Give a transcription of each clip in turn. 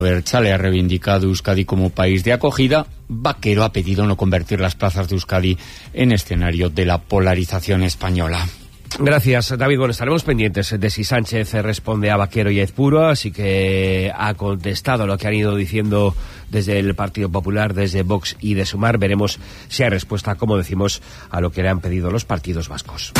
Berchale ha reivindicado Euskadi como país de acogida. Vaquero ha pedido no convertir las plazas de Euskadi en escenario de la polarización española. Gracias, David. Bueno, estaremos pendientes de si Sánchez responde a Vaquero y Ezpuro, así que ha contestado lo que han ido diciendo desde el Partido Popular, desde Vox y de Sumar. Veremos si hay respuesta, como decimos, a lo que le han pedido los partidos vascos.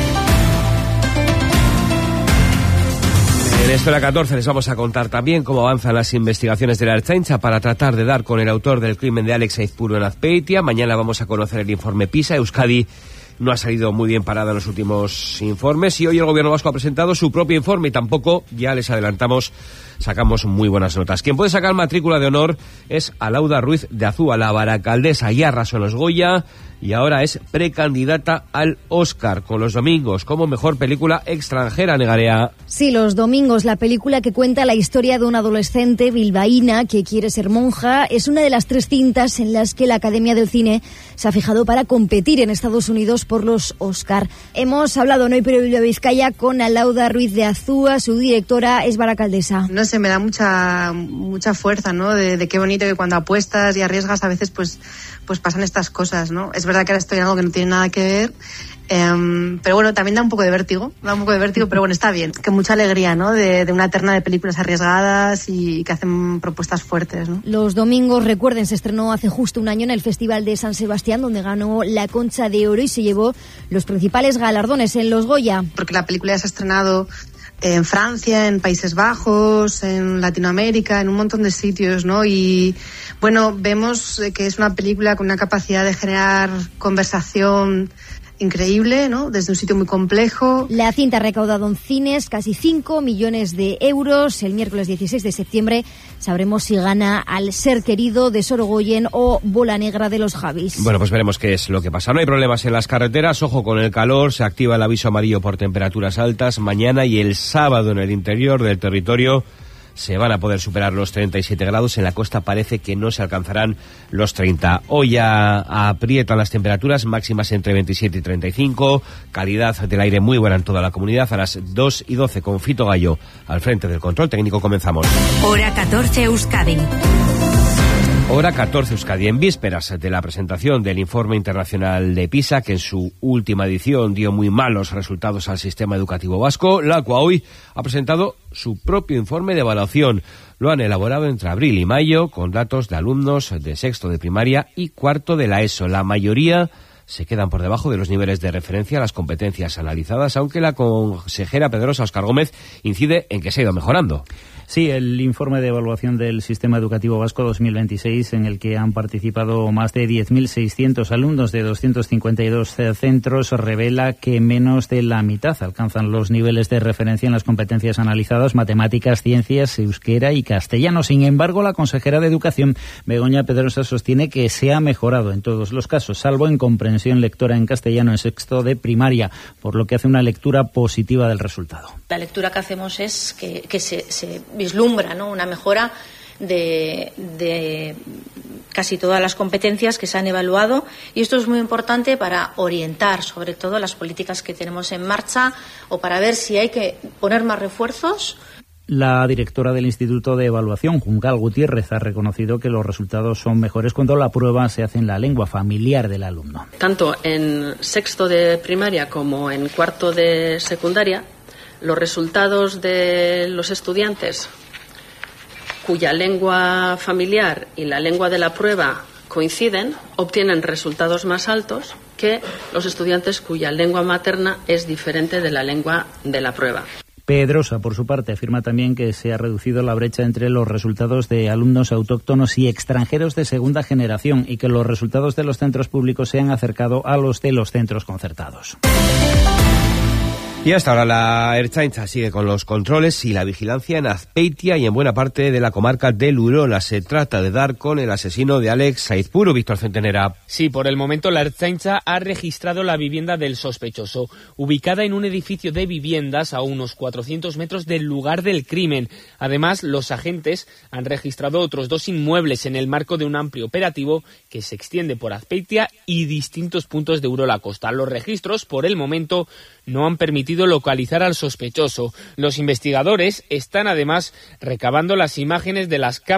En esto de la 14 les vamos a contar también cómo avanzan las investigaciones de la Ertzaintza para tratar de dar con el autor del crimen de Alex Aizpuru en Azpeitia. Mañana vamos a conocer el informe PISA. Euskadi no ha salido muy bien parada en los últimos informes y hoy el gobierno vasco ha presentado su propio informe y tampoco, ya les adelantamos, sacamos muy buenas notas. Quien puede sacar matrícula de honor es Alauda Ruiz de Azúa, la baracaldesa. Ya arrasó en los Goya y ahora es precandidata al Oscar con Los Domingos como mejor película extranjera, Negarea. Sí, Los Domingos, la película que cuenta la historia de una adolescente bilbaína que quiere ser monja, es una de las 3 cintas en las que la Academia del Cine se ha fijado para competir en Estados Unidos por los Oscar. Hemos hablado en Hoy Pero Vizcaya con Alauda Ruiz de Azúa, su directora es baracaldesa. No sé, me da mucha fuerza, ¿no? De qué bonito que cuando apuestas y arriesgas a veces pues pasan estas cosas, ¿no? Es verdad que ahora estoy en algo que no tiene nada que ver, pero bueno, también da un poco de vértigo, pero bueno, está bien, que mucha alegría, ¿no? De una terna de películas arriesgadas y que hacen propuestas fuertes, ¿no? Los Domingos, recuerden, se estrenó hace justo un año en el Festival de San Sebastián, donde ganó la Concha de Oro y se llevó los principales galardones en los Goya. Porque la película ya se ha estrenado en Francia, en Países Bajos, en Latinoamérica, en un montón de sitios, ¿no? Y bueno, vemos que es una película con una capacidad de generar conversación increíble, ¿no? Desde un sitio muy complejo. La cinta ha recaudado en cines casi 5 millones de euros. El miércoles 16 de septiembre sabremos si gana Al ser querido de Sorogoyen o Bola negra de los Javis. Bueno, pues veremos qué es lo que pasa. No hay problemas en las carreteras. Ojo con el calor. Se activa el aviso amarillo por temperaturas altas. Mañana y el sábado en el interior del territorio se van a poder superar los 37 grados. En la costa parece que no se alcanzarán los 30. Hoy ya aprietan las temperaturas máximas entre 27 y 35. Calidad del aire muy buena en toda la comunidad. A las 2:12 con Fito Gallo al frente del control técnico comenzamos. Hora 14 Euskadi. Hora 14 Euskadi, en vísperas de la presentación del informe internacional de PISA, que en su última edición dio muy malos resultados al sistema educativo vasco. La CUA hoy ha presentado su propio informe de evaluación. Lo han elaborado entre abril y mayo con datos de alumnos de sexto de primaria y cuarto de la ESO. La mayoría se quedan por debajo de los niveles de referencia a las competencias analizadas, aunque la consejera Pedrosa Óscar Gómez incide en que se ha ido mejorando. Sí, el informe de evaluación del Sistema Educativo Vasco 2026, en el que han participado más de 10.600 alumnos de 252 centros, revela que menos de la mitad alcanzan los niveles de referencia en las competencias analizadas, matemáticas, ciencias, euskera y castellano. Sin embargo, la consejera de Educación, Begoña Pedrosa, sostiene que se ha mejorado en todos los casos, salvo en comprensión lectora en castellano en sexto de primaria, por lo que hace una lectura positiva del resultado. La lectura que hacemos es que se vislumbra, ¿no?, una mejora de casi todas las competencias que se han evaluado, y esto es muy importante para orientar sobre todo las políticas que tenemos en marcha o para ver si hay que poner más refuerzos. La directora del Instituto de Evaluación, Juncal Gutiérrez, ha reconocido que los resultados son mejores cuando la prueba se hace en la lengua familiar del alumno. Tanto en sexto de primaria como en cuarto de secundaria, los resultados de los estudiantes cuya lengua familiar y la lengua de la prueba coinciden obtienen resultados más altos que los estudiantes cuya lengua materna es diferente de la lengua de la prueba. Pedrosa, por su parte, afirma también que se ha reducido la brecha entre los resultados de alumnos autóctonos y extranjeros de segunda generación y que los resultados de los centros públicos se han acercado a los de los centros concertados. Y hasta ahora la Ertzaintza sigue con los controles y la vigilancia en Azpeitia y en buena parte de la comarca del Urola. Se trata de dar con el asesino de Alex Aizpuru. Víctor Centenera. Sí, por el momento la Ertzaintza ha registrado la vivienda del sospechoso, ubicada en un edificio de viviendas a unos 400 metros del lugar del crimen. Además, los agentes han registrado otros 2 inmuebles en el marco de un amplio operativo que se extiende por Azpeitia y distintos puntos de Urola Costa. Los registros, por el momento, no han permitido conseguido localizar al sospechoso. Los investigadores están además recabando las imágenes de las cámaras